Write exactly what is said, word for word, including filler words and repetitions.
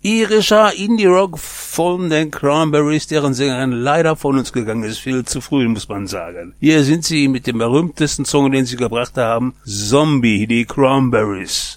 Irischer Indie-Rock von den Cranberries, deren Sängerin leider von uns gegangen ist, viel zu früh, muss man sagen. Hier sind sie mit dem berühmtesten Song, den sie gebracht haben, Zombie, die Cranberries.